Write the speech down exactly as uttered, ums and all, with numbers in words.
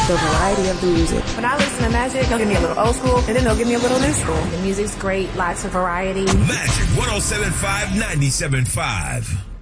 the variety of the music. When I listen to Magic, they'll give me a little old school, and then they'll give me a little new school. The music's great, lots of variety. Magic one oh seven point five, ninety-seven point five.